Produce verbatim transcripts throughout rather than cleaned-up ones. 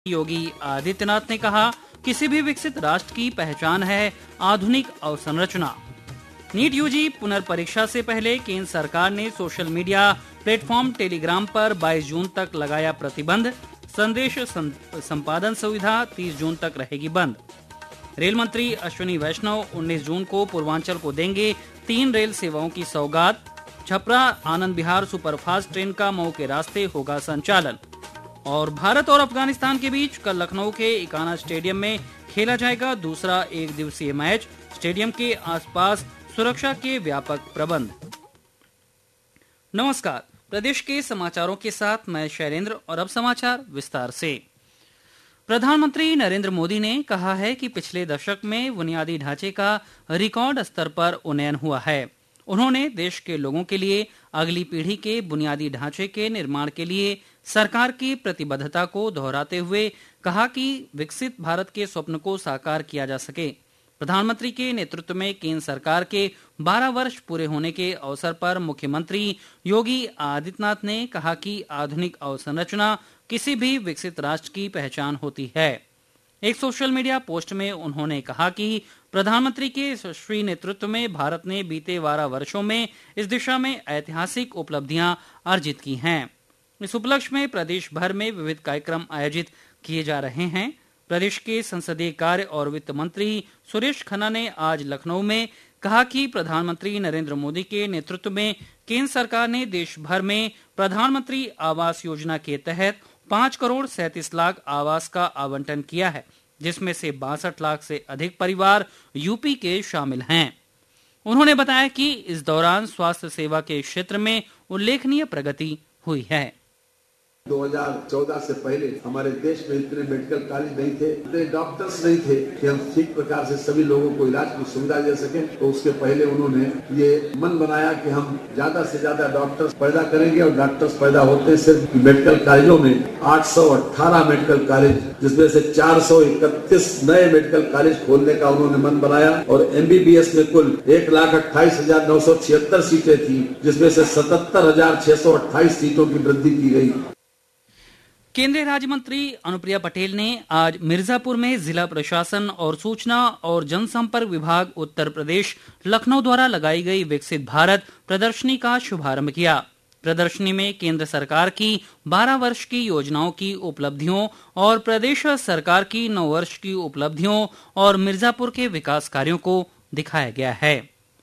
योगी आदित्यनाथ ने कहा, किसी भी विकसित राष्ट्र की पहचान है आधुनिक अवसंरचना। नीट यूजी पुनर्परीक्षा से पहले केंद्र सरकार ने सोशल मीडिया प्लेटफॉर्म टेलीग्राम पर बाईस जून तक लगाया प्रतिबंध। संदेश संपादन सुविधा तीस जून तक रहेगी बंद। रेल मंत्री अश्विनी वैष्णव उन्नीस जून को पूर्वांचल को देंगे तीन रेल सेवाओं की सौगात। छपरा आनंद विहार सुपरफास्ट ट्रेन का मऊ के रास्ते होगा संचालन। और भारत और अफगानिस्तान के बीच कल लखनऊ के इकाना स्टेडियम में खेला जाएगा दूसरा एक दिवसीय मैच। स्टेडियम के आसपास सुरक्षा के व्यापक प्रबंध। नमस्कार, प्रदेश के समाचारों के साथ मैं शैलेंद्र और अब समाचार विस्तार से। प्रधानमंत्री नरेंद्र मोदी ने कहा है कि पिछले दशक में बुनियादी ढांचे का रिकॉर्ड स्तर पर उन्नयन हुआ है। उन्होंने देश के लोगों के लिए अगली पीढ़ी के बुनियादी ढांचे के निर्माण के लिए सरकार की प्रतिबद्धता को दोहराते हुए कहा कि विकसित भारत के स्वप्न को साकार किया जा सके। प्रधानमंत्री के नेतृत्व में केंद्र सरकार के बारह वर्ष पूरे होने के अवसर पर मुख्यमंत्री योगी आदित्यनाथ ने कहा कि आधुनिक अवसंरचना किसी भी विकसित राष्ट्र की पहचान होती है। एक सोशल मीडिया पोस्ट में उन्होंने कहा कि प्रधानमंत्री के यशस्वी नेतृत्व में भारत ने बीते बारह वर्षों में इस दिशा में ऐतिहासिक उपलब्धियां अर्जित की हैं। इस उपलक्ष्य में प्रदेश भर में विविध कार्यक्रम आयोजित किए जा रहे हैं। प्रदेश के संसदीय कार्य और वित्त मंत्री सुरेश खन्ना ने आज लखनऊ में कहा कि प्रधानमंत्री नरेंद्र मोदी के नेतृत्व में केंद्र सरकार ने देश भर में प्रधानमंत्री आवास योजना के तहत पाँच करोड़ सैंतीस लाख आवास का आवंटन किया है, जिसमें से बासठ लाख से अधिक परिवार यूपी के शामिल हैं। उन्होंने बताया कि इस दौरान स्वास्थ्य सेवा के क्षेत्र में उल्लेखनीय प्रगति हुई है। दो हज़ार चौदह से पहले हमारे देश में इतने मेडिकल कॉलेज नहीं थे, इतने डॉक्टर्स नहीं थे कि हम ठीक प्रकार से सभी लोगों को इलाज की सुविधा दे सकें। तो उसके पहले उन्होंने ये मन बनाया कि हम ज्यादा से ज्यादा डॉक्टर्स पैदा करेंगे और डॉक्टर्स पैदा होते सिर्फ मेडिकल कॉलेजों में आठ सौ अठारह मेडिकल कॉलेज, जिसमें से चार सौ इकतीस नए मेडिकल कॉलेज खोलने का उन्होंने मन बनाया। और एमबीबीएस में कुल एक लाख अट्ठाईस हजार नौ सौ छिहत्तर सीटें थी, जिसमें से सतहत्तर हजार छह सौ अट्ठाईस सीटों की वृद्धि की गई। केंद्रीय राज्य मंत्री अनुप्रिया पटेल ने आज मिर्जापुर में जिला प्रशासन और सूचना और जनसंपर्क विभाग उत्तर प्रदेश लखनऊ द्वारा लगाई गई विकसित भारत प्रदर्शनी का शुभारंभ किया। प्रदर्शनी में केंद्र सरकार की बारह वर्ष की योजनाओं की उपलब्धियों और प्रदेश सरकार की नौ वर्ष की उपलब्धियों और मिर्जापुर के विकास कार्यों को दिखाया गया है।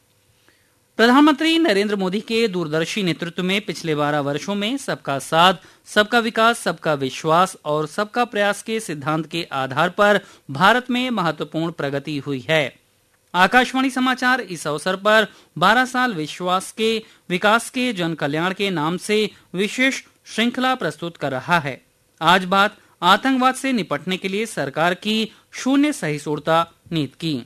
प्रधानमंत्री नरेंद्र मोदी के दूरदर्शी नेतृत्व में पिछले बारह वर्षों में सबका साथ, सबका विकास, सबका विश्वास और सबका प्रयास के सिद्धांत के आधार पर भारत में महत्वपूर्ण प्रगति हुई है। आकाशवाणी समाचार इस अवसर पर बारह साल विश्वास के विकास के जन कल्याण के नाम से विशेष श्रृंखला प्रस्तुत कर रहा है। आज बात आतंकवाद से निपटने के लिए सरकार की शून्य सहिष्णुता नीति की।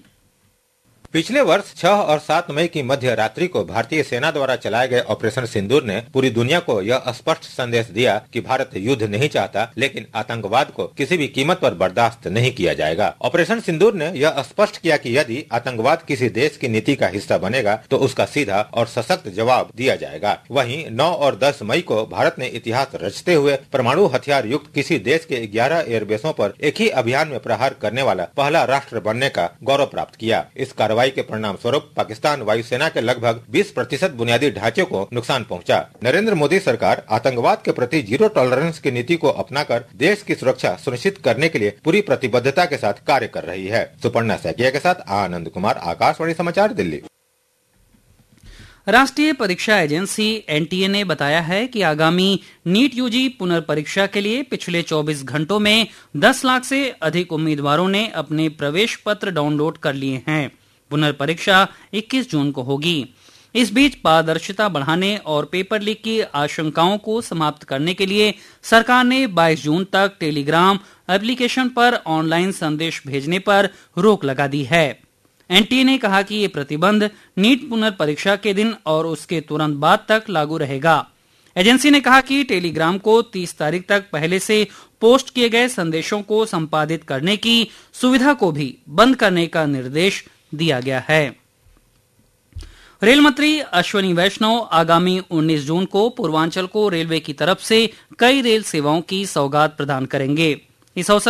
पिछले वर्ष छह और सात मई की मध्य रात्रि को भारतीय सेना द्वारा चलाए गए ऑपरेशन सिंदूर ने पूरी दुनिया को यह स्पष्ट संदेश दिया कि भारत युद्ध नहीं चाहता, लेकिन आतंकवाद को किसी भी कीमत पर बर्दाश्त नहीं किया जाएगा। ऑपरेशन सिंदूर ने यह स्पष्ट किया कि यदि आतंकवाद किसी देश की नीति का हिस्सा बनेगा तो उसका सीधा और सशक्त जवाब दिया जाएगा। वहीं नौ और दस मई को भारत ने इतिहास रचते हुए परमाणु हथियार युक्त किसी देश के ग्यारह एयरबेसों पर एक ही अभियान में प्रहार करने वाला पहला राष्ट्र बनने का गौरव प्राप्त किया। इस कार्रवाई के परिणाम स्वरूप पाकिस्तान वायुसेना के लगभग बीस प्रतिशत बुनियादी ढांचे को नुकसान पहुंचा। नरेंद्र मोदी सरकार आतंकवाद के प्रति जीरो टॉलरेंस की नीति को अपनाकर देश की सुरक्षा सुनिश्चित करने के लिए पूरी प्रतिबद्धता के साथ कार्य कर रही है। सुपर्णा सैकिया के साथ आनंद कुमार, आकाशवाणी समाचार, दिल्ली। राष्ट्रीय परीक्षा एजेंसी एनटीए ने बताया है कि आगामी नीट यूजी पुनर्परीक्षा के लिए पिछले चौबीस घंटों में दस लाख से अधिक उम्मीदवारों ने अपने प्रवेश पत्र डाउनलोड कर लिए हैं। पुनर्परीक्षा इक्कीस जून को होगी। इस बीच पारदर्शिता बढ़ाने और पेपर लीक की आशंकाओं को समाप्त करने के लिए सरकार ने बाईस जून तक टेलीग्राम एप्लीकेशन पर ऑनलाइन संदेश भेजने पर रोक लगा दी है। एनटीए ने कहा कि ये प्रतिबंध नीट पुनर्परीक्षा के दिन और उसके तुरंत बाद तक लागू रहेगा। एजेंसी ने कहा कि टेलीग्राम को तीस तारीख तक पहले से पोस्ट किए गए संदेशों को संपादित करने की सुविधा को भी बंद करने का निर्देश दिया गया है। रेल मंत्री अश्विनी वैष्णव आगामी उन्नीस जून को पूर्वांचल को रेलवे की तरफ से कई रेल सेवाओं की सौगात प्रदान करेंगे। इस अवसर